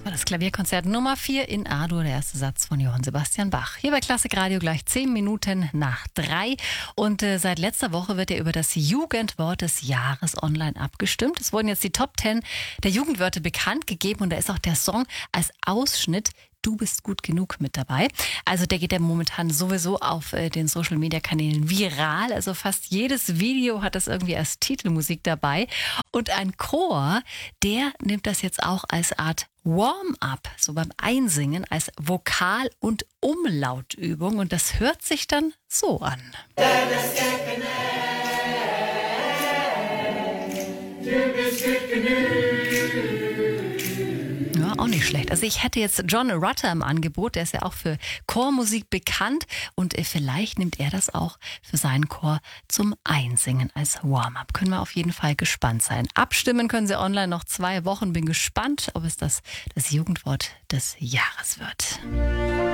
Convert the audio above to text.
War das Klavierkonzert Nummer 4 in A-Dur, der erste Satz von Johann Sebastian Bach. Hier bei Klassik Radio gleich 10 Minuten nach 3. Und seit letzter Woche wird ja über das Jugendwort des Jahres online abgestimmt. Es wurden jetzt die Top 10 der Jugendwörter bekannt gegeben und da ist auch der Song als Ausschnitt Du bist gut genug mit dabei. Also der geht ja momentan sowieso auf den Social-Media-Kanälen viral. Also fast jedes Video hat das irgendwie als Titelmusik dabei. Und ein Chor, der nimmt das jetzt auch als Art Warm-up, so beim Einsingen, als Vokal- und Umlautübung. Und das hört sich dann so an. Du bist gut genug. Ja, auch nicht schlecht. Also ich hätte jetzt John Rutter im Angebot, der ist ja auch für Chormusik bekannt und vielleicht nimmt er das auch für seinen Chor zum Einsingen als Warm-up. Können wir auf jeden Fall gespannt sein. Abstimmen können Sie online noch 2 Wochen. Bin gespannt, ob es das Jugendwort des Jahres wird.